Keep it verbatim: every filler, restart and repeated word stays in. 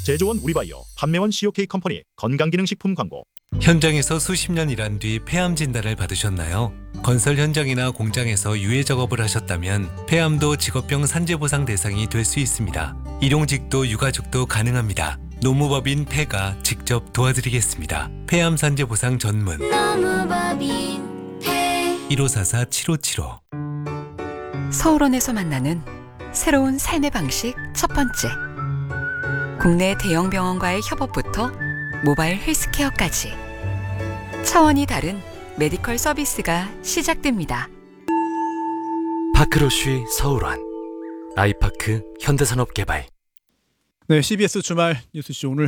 제조원 우리바이오, 판매원 씨오케이 컴퍼니 건강기능식품 광고. 현장에서 수십 년 일한 뒤 폐암 진단을 받으셨나요? 건설 현장이나 공장에서 유해 작업을 하셨다면 폐암도 직업병 산재보상 대상이 될 수 있습니다. 일용직도 유가족도 가능합니다. 노무법인 폐가 직접 도와드리겠습니다. 폐암 산재보상 전문 노무법인 폐 일오사사 칠오칠오. 서울원에서 만나는 새로운 삶의 방식 첫 번째. 국내 대형 병원과의 협업부터 모바일 헬스케어까지 차원이 다른 메디컬 서비스가 시작됩니다. 파크로쉬 서울원, 아이파크 현대산업개발. 네, 씨비에스 주말 뉴스쇼 오늘